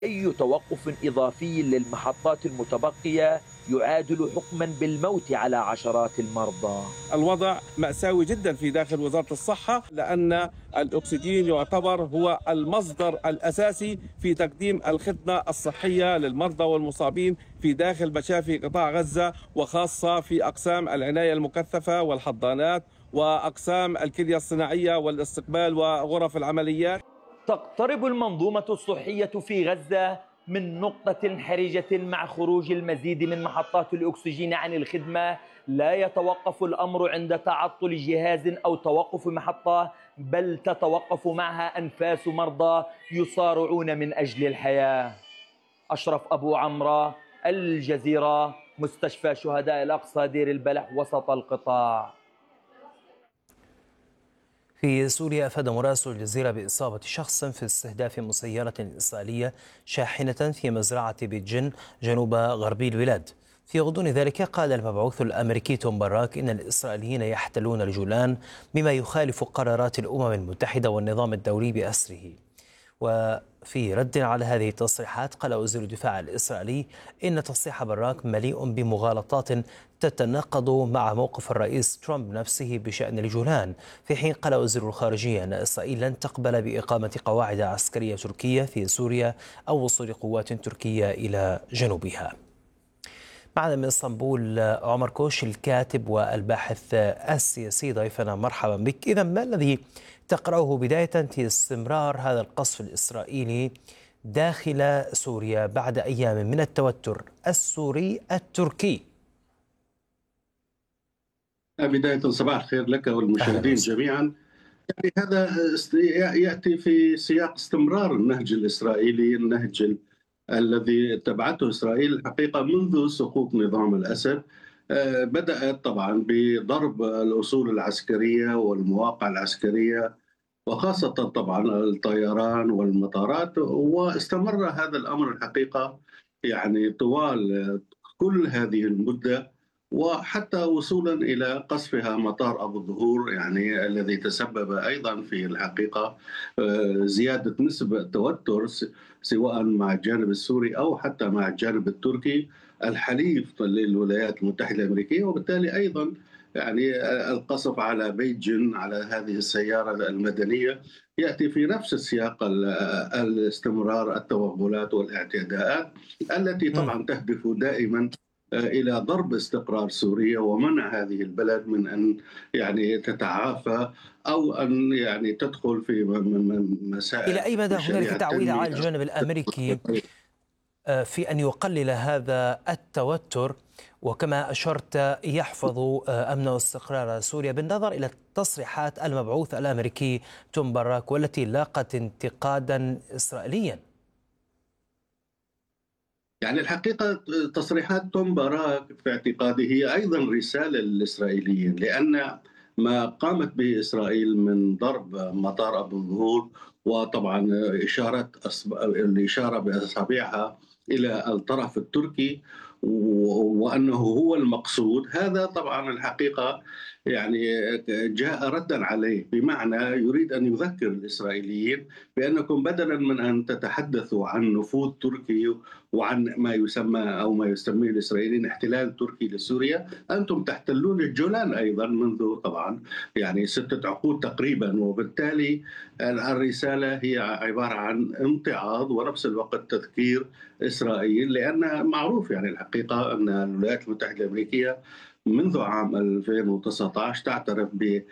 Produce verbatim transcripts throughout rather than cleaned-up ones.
أي توقف إضافي للمحطات المتبقية يعادل حكما بالموت على عشرات المرضى. الوضع مأساوي جدا في داخل وزارة الصحة، لأن الأكسجين يعتبر هو المصدر الأساسي في تقديم الخدمة الصحية للمرضى والمصابين في داخل مشافي قطاع غزة، وخاصة في أقسام العناية المكثفة والحضانات وأقسام الكلية الصناعية والاستقبال وغرف العمليات. تقترب المنظومة الصحية في غزة من نقطة حرجة مع خروج المزيد من محطات الأكسجين عن الخدمة. لا يتوقف الأمر عند تعطل جهاز أو توقف محطة، بل تتوقف معها أنفاس مرضى يصارعون من أجل الحياة. أشرف أبو عمرة، الجزيرة، مستشفى شهداء الأقصى دير البلح وسط القطاع. في سوريا أفاد مراسل الجزيرة بإصابة شخص في استهداف مسيرة إسرائيلية شاحنة في مزرعة بيتجن جنوب غربي البلاد. في غضون ذلك قال المبعوث الأمريكي توم باراك إن الإسرائيليين يحتلون الجولان بما يخالف قرارات الأمم المتحدة والنظام الدولي بأسره. وفي رد على هذه التصريحات قال وزير الدفاع الإسرائيلي إن تصريح باراك مليء بمغالطات تتناقض مع موقف الرئيس ترامب نفسه بشأن الجولان، في حين قال وزير الخارجية أن إسرائيل لن تقبل بإقامة قواعد عسكرية تركية في سوريا أو وصول قوات تركية إلى جنوبها. معنا من اسطنبول عمر كوش الكاتب والباحث السياسي، ضيفنا مرحبا بك. إذا ما الذي تقرأه بداية في استمرار هذا القصف الإسرائيلي داخل سوريا بعد أيام من التوتر السوري التركي؟ بداية صباح الخير لك والمشاهدين جميعا. يعني هذا يأتي في سياق استمرار النهج الإسرائيلي، النهج الذي اتبعته إسرائيل الحقيقة منذ سقوط نظام الأسد. بدأت طبعا بضرب الأصول العسكرية والمواقع العسكرية وخاصة طبعا الطيران والمطارات، واستمر هذا الأمر الحقيقة يعني طوال كل هذه المدة، وحتى وصولا إلى قصفها مطار أبو الظهور، يعني الذي تسبب أيضا في الحقيقة زيادة نسبة التوتر سواء مع الجانب السوري أو حتى مع الجانب التركي الحليف للولايات المتحدة الأمريكية، وبالتالي أيضا يعني القصف على بيتجن على هذه السيارة المدنية يأتي في نفس السياق الاستمرار التوغلات والاعتداءات التي طبعا تهدف دائما إلى ضرب استقرار سوريا ومنع هذه البلد من أن يعني تتعافى أو أن يعني تدخل في مسائل. إلى أي مدى هنالك تعويل على الجانب الأمريكي في أن يقلل هذا التوتر، وكما أشرت يحفظ أمن واستقرار سوريا، بالنظر إلى تصريحات المبعوث الأمريكي توم باراك والتي لاقت انتقادا إسرائيليا؟ يعني الحقيقة تصريحات توم باراك في اعتقادي هي أيضا رسالة للإسرائيليين، لأن ما قامت به إسرائيل من ضرب مطار أبو الظهور وطبعا إشارة الإشارة بأصابعها إلى الطرف التركي وأنه هو المقصود، هذا طبعا الحقيقة يعني جاء ردا عليه، بمعنى يريد أن يذكر الإسرائيليين بأنكم بدلا من أن تتحدثوا عن نفوذ تركي وعن ما يسمى أو ما يسميه الإسرائيليين احتلال تركي لسوريا، أنتم تحتلون الجولان أيضا منذ طبعا يعني ستة عقود تقريبا، وبالتالي الرسالة هي عبارة عن امتعاض ونفس الوقت تذكير إسرائيل، لأن معروف يعني الحقيقة أن الولايات المتحدة الأمريكية منذ عام ألفين وتسعة عشر تعترف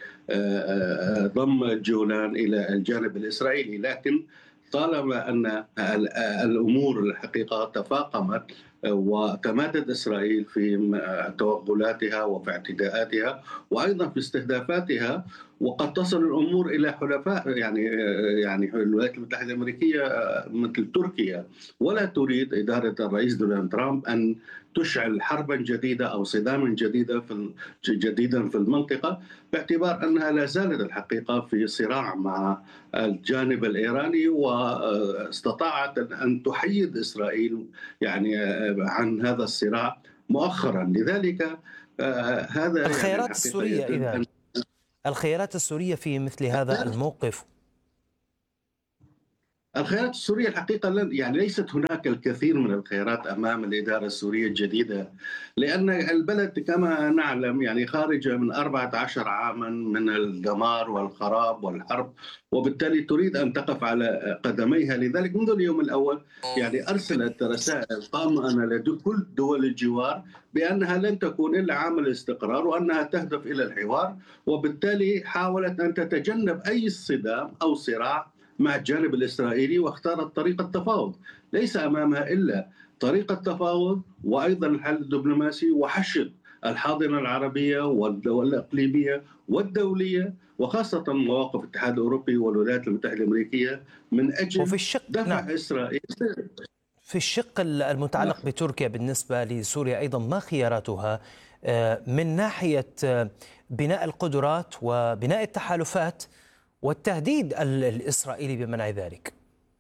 بضم الجولان إلى الجانب الإسرائيلي، لكن طالما أن الأمور الحقيقة تفاقمت وتمادت إسرائيل في توغلاتها وفي اعتداءاتها وأيضا في استهدافاتها، وقد تصل الأمور إلى حلفاء يعني يعني الولايات المتحدة الأمريكية مثل تركيا، ولا تريد إدارة الرئيس دونالد ترامب أن تشعل حربا جديدة أو صداما جديدا في جديدا في المنطقة، باعتبار أنها لا زالت الحقيقة في صراع مع الجانب الإيراني، واستطاعت أن تحيد إسرائيل يعني عن هذا الصراع مؤخرا. لذلك هذا الخيارات يعني السورية إذا الخيارات السورية في مثل هذا الموقف. الخيارات السورية الحقيقة لن يعني ليست هناك الكثير من الخيارات أمام الإدارة السورية الجديدة، لأن البلد كما نعلم يعني خارجة من أربعة عشر عاما من الدمار والخراب والحرب، وبالتالي تريد أن تقف على قدميها. لذلك منذ اليوم الأول يعني أرسلت رسائل طامئنة لكل دول الجوار بأنها لن تكون إلا عامل استقرار وأنها تهدف إلى الحوار، وبالتالي حاولت أن تتجنب أي صدام أو صراع مع الجانب الإسرائيلي، واختارت طريق التفاوض. ليس أمامها إلا طريق التفاوض وأيضا الحل الدبلوماسي وحشد الحاضنة العربية والإقليمية والدولية، وخاصة مواقف الاتحاد الأوروبي والولايات المتحدة الأمريكية من أجل وفي الشق دفع نعم. إسرائيل. في الشق المتعلق نعم. بتركيا بالنسبة لسوريا أيضا ما خياراتها من ناحية بناء القدرات وبناء التحالفات والتهديد الإسرائيلي بمنع ذلك؟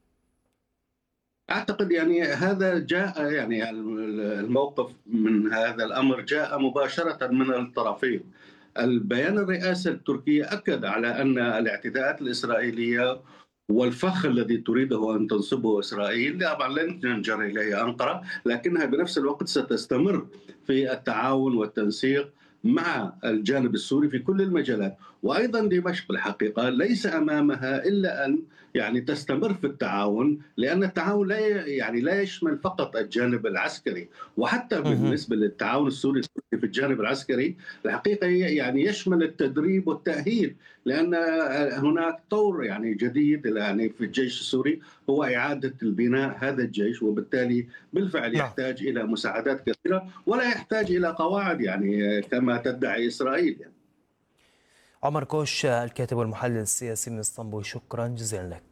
أعتقد يعني هذا جاء يعني الموقف من هذا الأمر جاء مباشرة من الطرفين. البيان الرئاسة التركية أكد على أن الاعتداءات الإسرائيلية والفخ الذي تريده أن تنصبه إسرائيل طبعا لن تنجر إليه أنقرة، لكنها بنفس الوقت ستستمر في التعاون والتنسيق مع الجانب السوري في كل المجالات. وأيضا دمشق الحقيقة ليس أمامها إلا أن يعني تستمر في التعاون، لأن التعاون لا يعني لا يشمل فقط الجانب العسكري، وحتى بالنسبة للتعاون السوري في الجانب العسكري الحقيقة يعني يشمل التدريب والتأهيل، لأن هناك طور يعني جديد يعني في الجيش السوري هو إعادة البناء هذا الجيش، وبالتالي بالفعل يحتاج إلى مساعدات كثيرة ولا يحتاج إلى قواعد يعني كما تدعي إسرائيل يعني. عمر كوش الكاتب والمحلل السياسي من اسطنبول، شكرا جزيلا لك.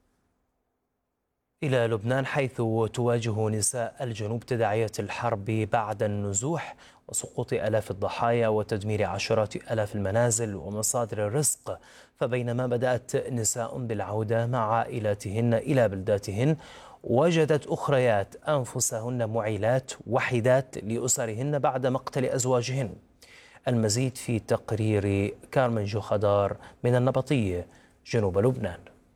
إلى لبنان، حيث تواجه نساء الجنوب تداعيات الحرب بعد النزوح وسقوط آلاف الضحايا وتدمير عشرات آلاف المنازل ومصادر الرزق. فبينما بدأت نساء بالعودة مع عائلاتهن إلى بلداتهن، وجدت أخريات أنفسهن معيلات وحيدات لأسرهن بعد مقتل أزواجهن. المزيد في تقرير كارمن جوخدار من النبطية جنوب لبنان.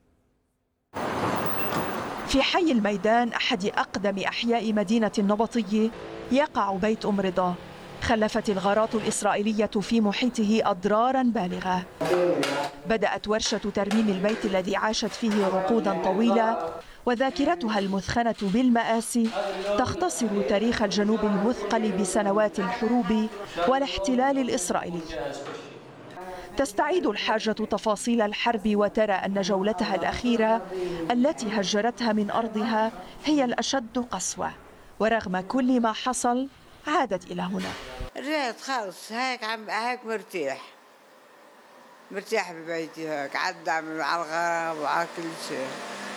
في حي الميدان، أحد أقدم أحياء مدينة النبطية، يقع بيت أم رضا. خلفت الغارات الإسرائيلية في محيطه أضرارا بالغة. بدأت ورشة ترميم البيت الذي عاشت فيه عقودا طويلة، وذاكرتها المثخنة بالمآسي تختصر تاريخ الجنوب المثقل بسنوات الحروب والاحتلال الإسرائيلي. تستعيد الحاجة تفاصيل الحرب وترى أن جولتها الأخيرة التي هجرتها من أرضها هي الأشد قسوة، ورغم كل ما حصل عادت إلى هنا. رجعت خلص هيك عم هيك مرتاح مرتاح ببيتي، هيك عدى على الغرام وعلى كل شيء.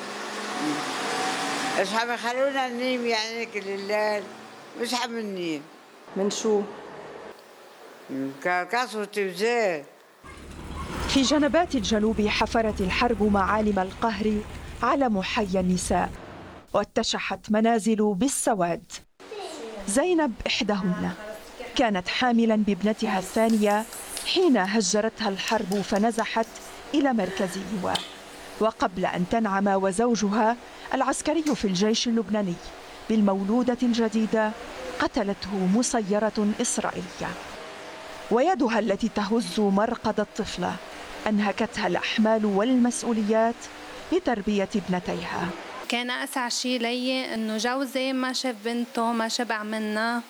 مش عم يخلونا ننيم يعني كل الليل، مش عم ننيم. من شو؟ من كسرة وزيت. في جنبات الجنوب حفرت الحرب معالم القهر على محيا النساء، واتشحت منازل بالسواد. زينب إحداهن كانت حاملا بابنتها الثانية حين هجرتها الحرب فنزحت إلى مركز لواء، وقبل أن تنعم وزوجها العسكري في الجيش اللبناني بالمولودة الجديدة قتلته مسيرة إسرائيلية. ويدها التي تهز مرقد الطفلة أنهكتها الأحمال والمسؤوليات لتربية ابنتيها. كان أسعى شيء لي إنه جوزي ما شاف بنته، ما شبع منها.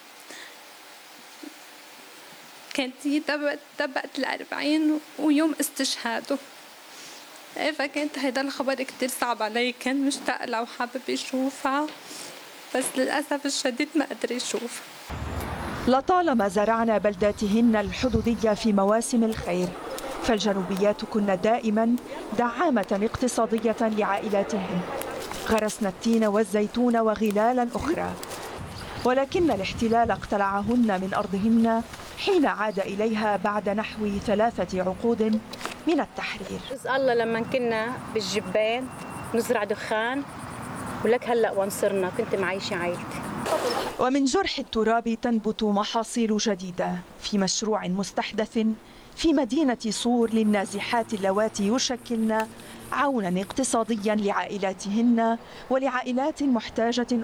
كانت هي تبقت الأربعين ويوم استشهاده، فكانت هيدا الخبر كتير صعب علي، كان مشتاق لها وحابب يشوفها، بس للأسف الشديد ما قدر يشوفها. لطالما زرعنا بلداتهن الحدودية في مواسم الخير، فالجنوبيات كن دائما دعامة اقتصادية لعائلاتهن، غرسنا التين والزيتون وغلالا أخرى. ولكن الاحتلال اقتلعهن من أرضهن حين عاد إليها بعد نحو ثلاثة عقود من التحرير. الله لما كنا بالجبال نزرع دخان، ولك هلأ وانصرنا كنت معيشة عائلتي. ومن جرح التراب تنبت محاصيل جديدة في مشروع مستحدث في مدينة صور للنازحات اللواتي يشكلن عونا اقتصاديا لعائلاتهن ولعائلات محتاجة